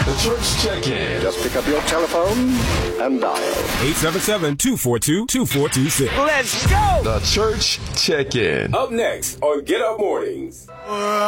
The Church Check-In. Just pick up your telephone and dial 877-242-2426. Let's go! The Church Check-In. Up next on Get Up Mornings.